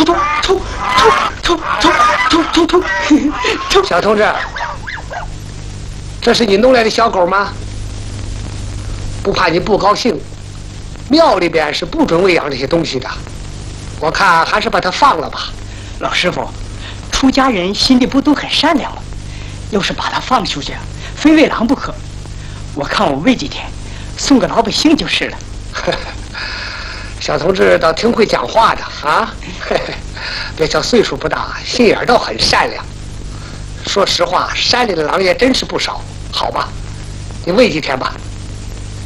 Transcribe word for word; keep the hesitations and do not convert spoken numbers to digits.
冲冲冲冲冲冲冲冲冲！ 小同志，这是你弄来的小狗吗？不怕你不高兴，庙里边是不准喂养这些东西的。我看还是把它放了吧。 老师傅，出家人心里不都很善良吗？要是把它放出去，非喂狼不可。我看我喂几天，送给老百姓就是了。 小同志倒挺会讲话的啊！别瞧岁数不大，心眼倒很善良。说实话，山里的狼也真是不少。好吧，你喂几天吧。